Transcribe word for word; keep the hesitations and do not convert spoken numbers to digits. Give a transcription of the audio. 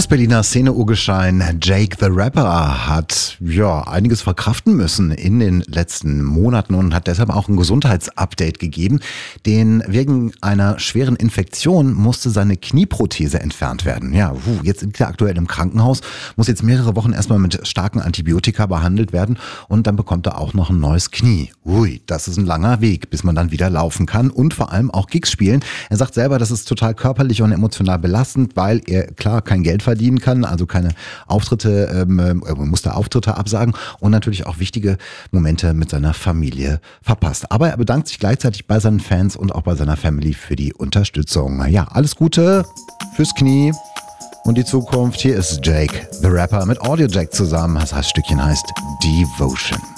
Das Berliner Szene-Urgestein Jake the Rapper hat ja einiges verkraften müssen in den letzten Monaten und hat deshalb auch ein Gesundheitsupdate gegeben. Denn wegen einer schweren Infektion musste seine Knieprothese entfernt werden. Ja, jetzt liegt er aktuell im Krankenhaus, muss jetzt mehrere Wochen erstmal mit starken Antibiotika behandelt werden und dann bekommt er auch noch ein neues Knie. Ui, das ist ein langer Weg, bis man dann wieder laufen kann und vor allem auch Gigs spielen. Er sagt selber, das ist total körperlich und emotional belastend, weil er klar kein Geld verdienen kann, also keine Auftritte, ähm, musste Auftritte absagen und natürlich auch wichtige Momente mit seiner Familie verpasst. Aber er bedankt sich gleichzeitig bei seinen Fans und auch bei seiner Family für die Unterstützung. Ja, alles Gute fürs Knie und die Zukunft. Hier ist Jake the Rapper mit Audio Jack zusammen. Das Stückchen heißt Devotion.